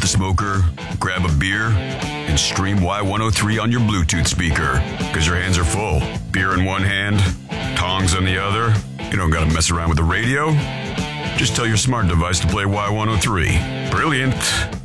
the smoker, grab a beer, and stream Y103 on your Bluetooth speaker. Because your hands are full. Beer in one hand, tongs on the other. You don't gotta mess around with the radio. Just tell your smart device to play Y103. Brilliant.